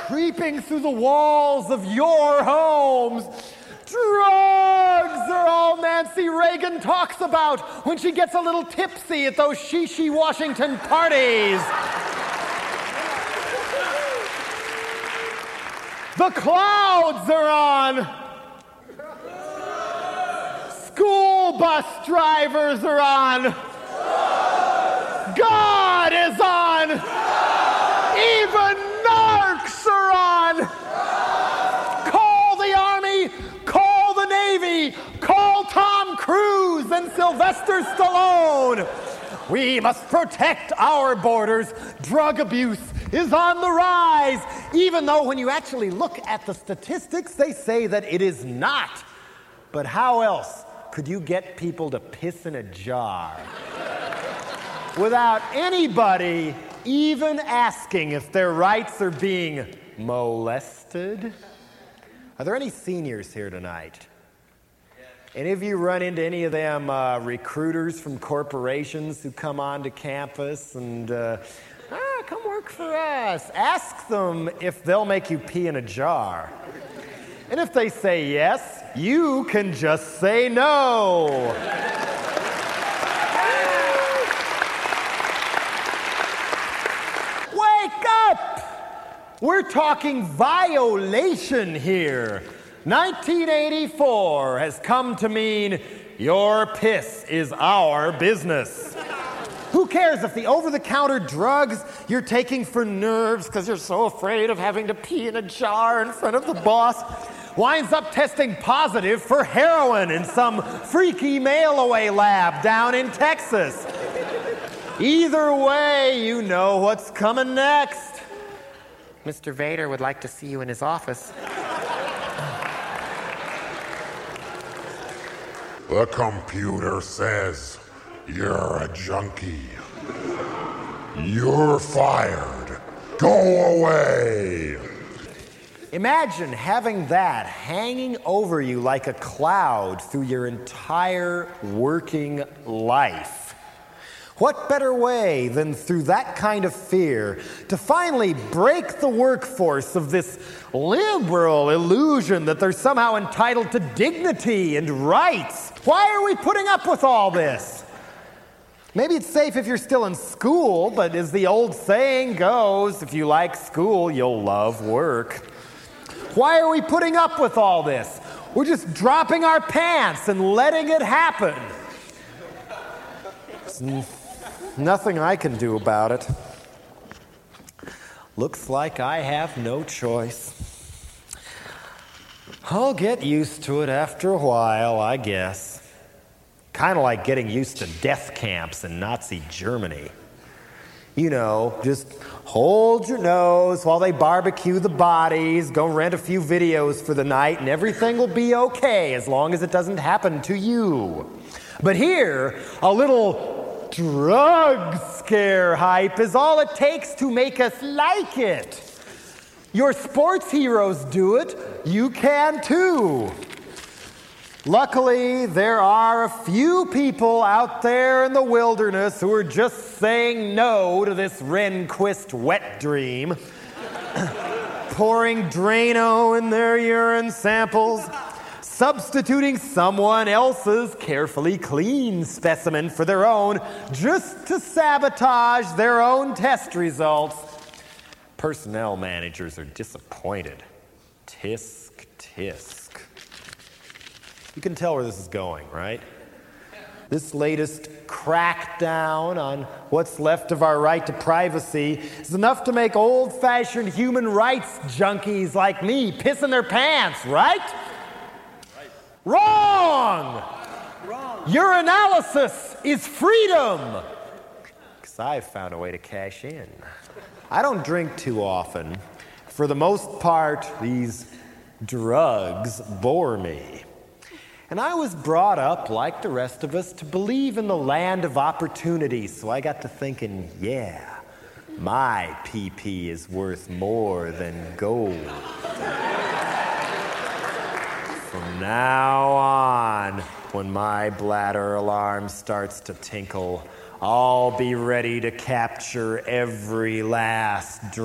creeping through the walls of your homes. Drugs are all Nancy Reagan talks about when she gets a little tipsy at those Shishi Washington parties. The clouds are on. School bus drivers are on. God is on. Even narcs are on. Call the Army, call the Navy, call Tom Cruise and Sylvester Stallone. We must protect our borders. Drug abuse is on the rise, even though when you actually look at the statistics, they say that it is not. But how else could you get people to piss in a jar without anybody even asking if their rights are being molested? Are there any seniors here tonight? Any of you run into any of them recruiters from corporations who come onto campus and come work for us? Ask them if they'll make you pee in a jar. And if they say yes, you can just say no. Wake up! We're talking violation here. 1984 has come to mean your piss is our business. Who cares if the over-the-counter drugs you're taking for nerves because you're so afraid of having to pee in a jar in front of the boss winds up testing positive for heroin in some freaky mail-away lab down in Texas. Either way, you know what's coming next. Mr. Vader would like to see you in his office. The computer says you're a junkie. You're fired. Go away. Imagine having that hanging over you like a cloud through your entire working life. What better way than through that kind of fear to finally break the workforce of this liberal illusion that they're somehow entitled to dignity and rights? Why are we putting up with all this? Maybe it's safe if you're still in school, but as the old saying goes, if you like school, you'll love work. Why are we putting up with all this? We're just dropping our pants and letting it happen. Nothing I can do about it. Looks like I have no choice. I'll get used to it after a while, I guess. Kind of like getting used to death camps in Nazi Germany. You know, just hold your nose while they barbecue the bodies, go rent a few videos for the night, and everything will be okay as long as it doesn't happen to you. But here, a little drug scare hype is all it takes to make us like it. Your sports heroes do it, you can too. Luckily, there are a few people out there in the wilderness who are just saying no to this Rehnquist wet dream, pouring Drano in their urine samples, substituting someone else's carefully clean specimen for their own just to sabotage their own test results. Personnel managers are disappointed. Tisk, tisk. You can tell where this is going, right? This latest crackdown on what's left of our right to privacy is enough to make old-fashioned human rights junkies like me piss in their pants, right? Wrong! Your analysis is freedom. Because I've found a way to cash in. I don't drink too often. For the most part, these drugs bore me. And I was brought up, like the rest of us, to believe in the land of opportunity. So I got to thinking, yeah, my PP is worth more than gold. From now on, when my bladder alarm starts to tinkle, I'll be ready to capture every last drop.